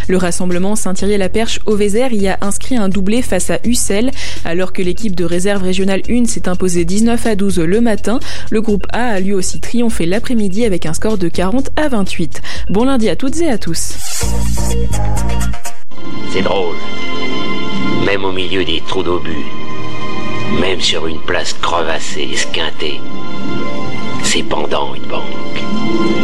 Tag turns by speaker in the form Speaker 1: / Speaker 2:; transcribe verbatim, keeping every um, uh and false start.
Speaker 1: Le rassemblement Saint-Thierry-la-Perche au Vézère y a inscrit un doublé face à Ussel. Alors que l'équipe de réserve régionale un s'est imposée dix-neuf à douze le matin, le groupe A a lui aussi triomphé l'après-midi avec un score de quarante à vingt-huit. Bon lundi à toutes et à tous.
Speaker 2: C'est drôle. Même au milieu des trous d'obus, même sur une place crevassée, esquintée, c'est pendant une banque.